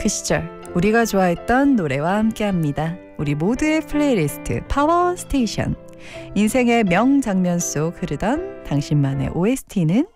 그 시절 우리가 좋아했던 노래와 함께합니다. 우리 모두의 플레이리스트 파워 스테이션. 인생의 명장면 속 흐르던 당신만의 OST는